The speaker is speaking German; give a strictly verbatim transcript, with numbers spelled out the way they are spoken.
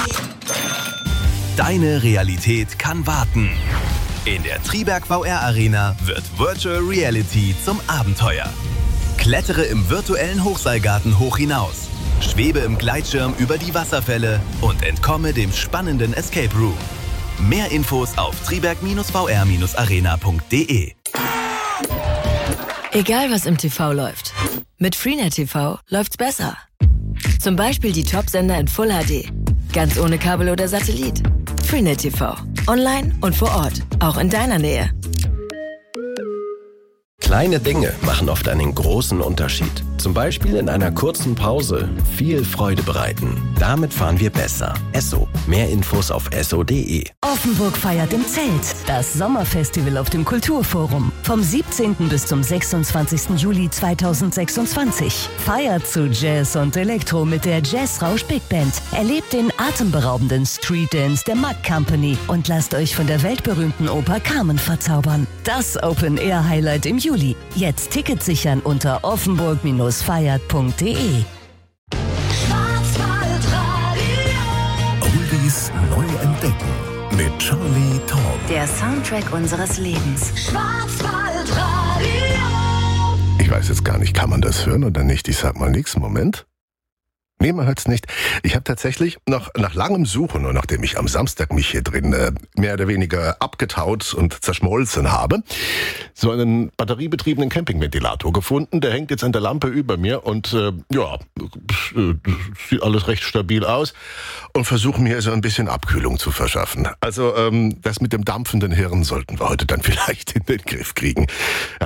Deine Realität kann warten. In der Triberg V R Arena wird Virtual Reality zum Abenteuer. Klettere im virtuellen Hochseilgarten hoch hinaus, schwebe im Gleitschirm über die Wasserfälle und entkomme dem spannenden Escape Room. Mehr Infos auf triberg v r arena punkt d e. Egal was im T V läuft, mit Freenet T V läuft's besser. Zum Beispiel die Top-Sender in Full H D, ganz ohne Kabel oder Satellit. Freenet T V, online und vor Ort, auch in deiner Nähe. Kleine Dinge machen oft einen großen Unterschied. Zum Beispiel in einer kurzen Pause viel Freude bereiten. Damit fahren wir besser. Esso. Mehr Infos auf esso punkt d e. Offenburg feiert im Zelt. Das Sommerfestival auf dem Kulturforum. Vom siebzehnten bis zum sechsundzwanzigsten Juli zweitausendsechsundzwanzig. Feiert zu Jazz und Elektro mit der Jazzrausch Big Band. Erlebt den atemberaubenden Street Dance der Mack Company und lasst euch von der weltberühmten Oper Carmen verzaubern. Das Open-Air-Highlight im Juli. Jetzt Tickets sichern unter offenburg feiert punkt d e. Oldies neu entdecken mit Charlie Tong. Der Soundtrack unseres Lebens. Schwarzwaldradio. Ich weiß jetzt gar nicht, kann man das hören oder nicht? Ich sag mal nichts. Moment. Nee, man hört's nicht. Ich habe tatsächlich noch nach langem Suchen und nachdem ich am Samstag mich hier drin äh, mehr oder weniger abgetaut und zerschmolzen habe, so einen batteriebetriebenen Campingventilator gefunden. Der hängt jetzt an der Lampe über mir und äh, ja, äh, sieht alles recht stabil aus und versuche mir so ein bisschen Abkühlung zu verschaffen. Also ähm, das mit dem dampfenden Hirn sollten wir heute dann vielleicht in den Griff kriegen.